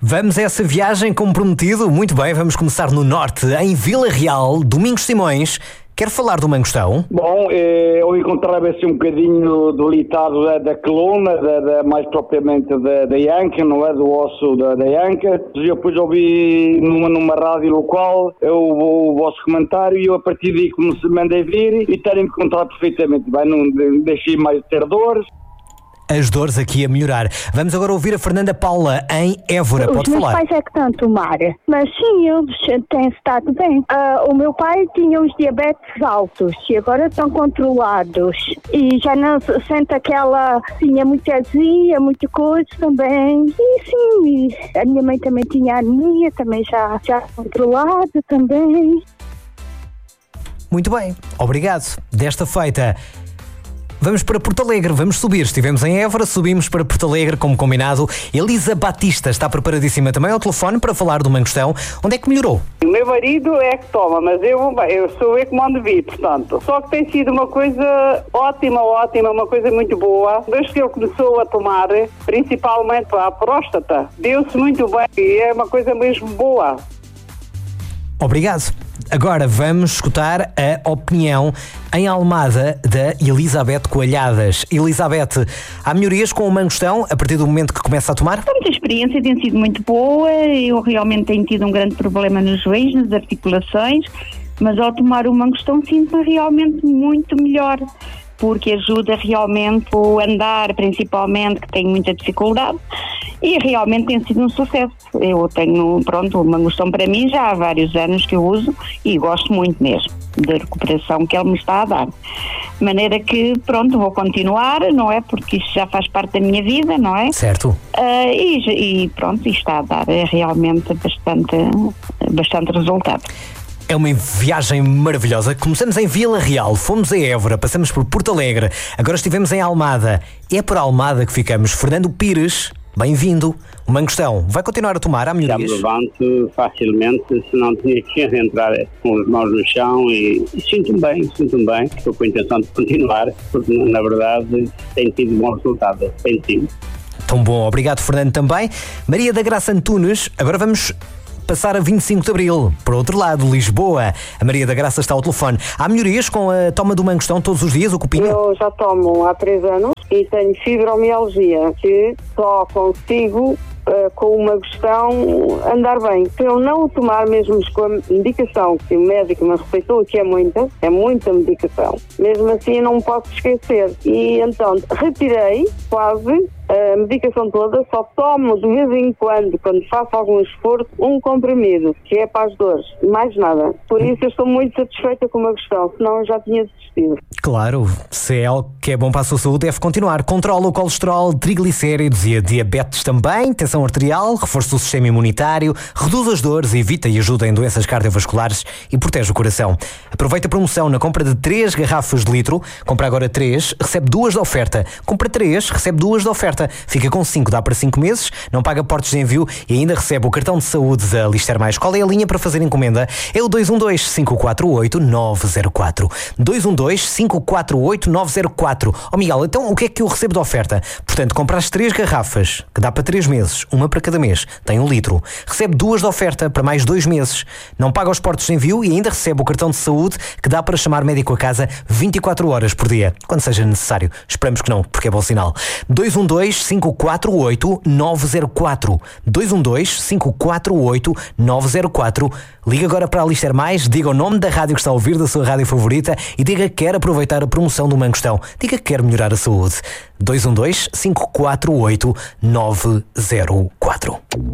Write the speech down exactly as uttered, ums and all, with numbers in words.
Vamos a essa viagem como prometido? Muito bem, vamos começar no norte, em Vila Real. Domingos Simões, quer falar do mangostão? Bom, eh, eu encontrava assim um bocadinho do litado da, da coluna, da, da, mais propriamente da, da anca, não é? Do osso da, da anca. E depois ouvi numa, numa rádio local eu, o, o vosso comentário e eu a partir daí comecei, mandei vir e terem-me encontrado perfeitamente bem. Não deixei mais de ter dores. As dores aqui a melhorar. Vamos agora ouvir a Fernanda Paula em Évora. Pode falar. Os meus falar. pais é que estão a tomar, mas sim, eles têm estado bem. Uh, o meu pai tinha os diabetes altos e agora estão controlados. E já não sente aquela, tinha muita azia, muita coisa também. E sim, e a minha mãe também tinha anemia, também já, já controlada também. Muito bem, obrigado. Desta feita, vamos para Porto Alegre, vamos subir. Estivemos em Évora, subimos para Porto Alegre, como combinado. Elisa Batista está preparadíssima também ao telefone para falar do mangostão. Onde é que melhorou? O meu marido é que toma, mas eu, eu sou eu que mando vir, portanto. Só que tem sido uma coisa ótima, ótima, uma coisa muito boa. Desde que ele começou a tomar, principalmente para a próstata, deu-se muito bem e é uma coisa mesmo boa. Obrigado. Agora vamos escutar a opinião em Almada da Elizabeth Coalhadas. Elizabeth, há melhorias com o mangostão a partir do momento que começa a tomar? A experiência tem sido muito boa, eu realmente tenho tido um grande problema nos joelhos, nas articulações, mas ao tomar o mangostão sinto-me realmente muito melhor, porque ajuda realmente o andar, principalmente, que tenho muita dificuldade, e realmente tem sido um sucesso. Eu tenho, pronto, o mangostão para mim já há vários anos que eu uso e gosto muito mesmo da recuperação que ele me está a dar. De maneira que, pronto, vou continuar, não é? Porque isso já faz parte da minha vida, não é? Certo. Uh, e, e pronto, isto está a dar é realmente bastante, bastante resultado. É uma viagem maravilhosa. Começamos em Vila Real, fomos a Évora, passamos por Porto Alegre, agora estivemos em Almada. É por Almada que ficamos. Fernando Pires, bem-vindo. O mangostão vai continuar a tomar? Há melhorias? Já me levanto facilmente, senão tinha que entrar com as mãos no chão e, e sinto-me bem, sinto-me bem. Estou com a intenção de continuar, porque na verdade tem tido bons resultados, tem tido. Tão bom, obrigado Fernando também. Maria da Graça Antunes, agora vamos passar a vinte e cinco de Abril. Por outro lado, Lisboa. A Maria da Graça está ao telefone. Há melhorias com a toma do mangostão todos os dias, o copinho? Eu já tomo há três anos e tenho fibromialgia, que só consigo Uh, com o mangostão andar bem. Se eu não o tomar mesmo com a indicação que o médico me receitou, que é muita, é muita medicação, mesmo assim eu não me posso esquecer. E então retirei quase a medicação toda, só tomo de vez em quando, quando faço algum esforço, um comprimido, que é para as dores, mais nada. Por isso eu estou muito satisfeita com o mangostão, senão eu já tinha desistido. Claro, se é algo que é bom para a sua saúde, deve continuar. Controla o colesterol, triglicéridos e a diabetes também, tensão arterial, reforça o sistema imunitário, reduz as dores, evita e ajuda em doenças cardiovasculares e protege o coração. Aproveita a promoção na compra de três garrafas de litro. Compra agora três, recebe duas de oferta. Compra três, recebe duas de oferta. Fica com cinco, dá para cinco meses, não paga portos de envio e ainda recebe o cartão de saúde da Lister Mais. Qual é a linha para fazer encomenda? É o dois um dois, cinco quatro oito, nove zero quatro. dois um dois, cinco quatro oito, nove zero quatro. Oh Miguel, então o que é que eu recebo de oferta? Portanto, compras três garrafas, que dá para três meses, uma para cada mês, tem um litro. Recebe duas de oferta para mais dois meses. Não paga os portos de envio e ainda recebe o cartão de saúde que dá para chamar médico a casa vinte e quatro horas por dia, quando seja necessário. Esperamos que não, porque é bom sinal. dois um dois, cinco quatro oito, nove zero quatro. dois um dois, cinco quatro oito, nove zero quatro. Liga agora para a Lister Mais, diga o nome da rádio que está a ouvir, da sua rádio favorita, e diga que quer aproveitar a promoção do mangostão. Diga que quer melhorar a saúde. dois um dois, cinco quatro oito, nove zero quatro.